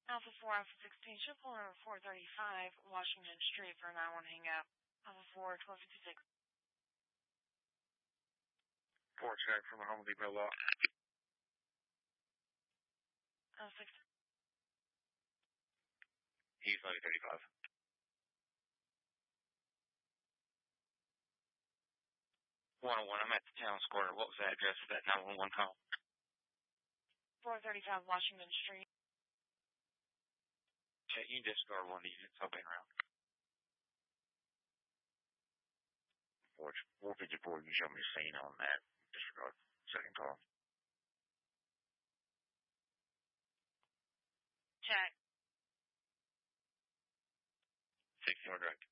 Alpha 4, Alpha 16, ship over 435 Washington Street for 9-1 hangout. Alpha 4, 1256. 4 check from the Home Depot lot. Alpha 6. He's 935. 101, I'm at the town square. What was the address of that 911 call? 435 Washington Street. Okay, you can discard one of these. It's up and around. 454, you can show me a scene on that. Disregard. Second call. Check. 60 direct.